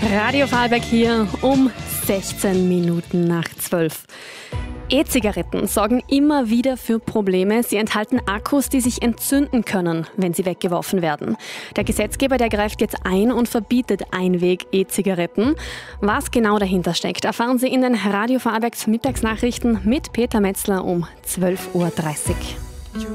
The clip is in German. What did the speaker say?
Radio Vorarlberg hier um 16 Minuten nach 12. E-Zigaretten sorgen immer wieder für Probleme. Sie enthalten Akkus, die sich entzünden können, wenn sie weggeworfen werden. Der Gesetzgeber, der greift jetzt ein und verbietet Einweg-E-Zigaretten. Was genau dahinter steckt, erfahren Sie in den Radio Vorarlbergs Mittagsnachrichten mit Peter Metzler um 12:30 Uhr.